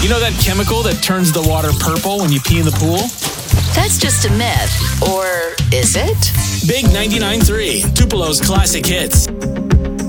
You know that chemical that turns the water purple when you pee in the pool? That's just a myth. Or is it? Big 99.3, Tupelo's classic hits.